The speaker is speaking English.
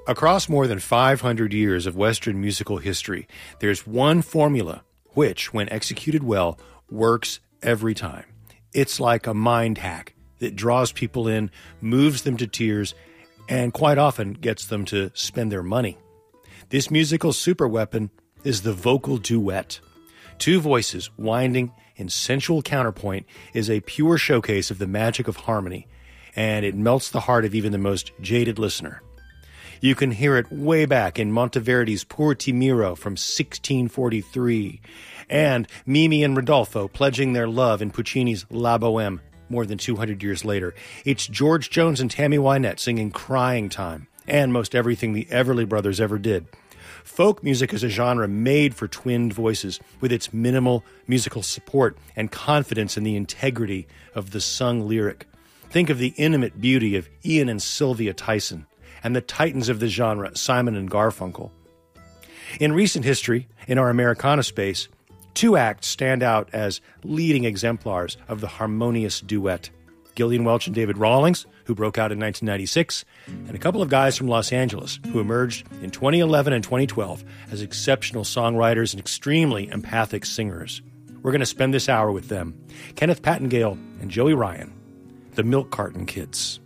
Across more than 500 years of Western musical history, there's one formula which, when executed well, works every time. It's like a mind hack that draws people in, moves them to tears, and quite often gets them to spend their money. This musical superweapon is the vocal duet. Two voices winding in sensual counterpoint is a pure showcase of the magic of harmony, and it melts the heart of even the most jaded listener. You can hear it way back in Monteverdi's Poor Timiro from 1643, and Mimi and Rodolfo pledging their love in Puccini's La Bohème more than 200 years later. It's George Jones and Tammy Wynette singing Crying Time, and most everything the Everly Brothers ever did. Folk music is a genre made for twinned voices, with its minimal musical support and confidence in the integrity of the sung lyric. Think of the intimate beauty of Ian and Sylvia Tyson, and the titans of the genre, Simon and Garfunkel. In recent history, in our Americana space, two acts stand out as leading exemplars of the harmonious duet. Gillian Welch and David Rawlings, who broke out in 1996, and a couple of guys from Los Angeles who emerged in 2011 and 2012 as exceptional songwriters and extremely empathic singers. We're going to spend this hour with them, Kenneth Pattingale and Joey Ryan, the Milk Carton Kids.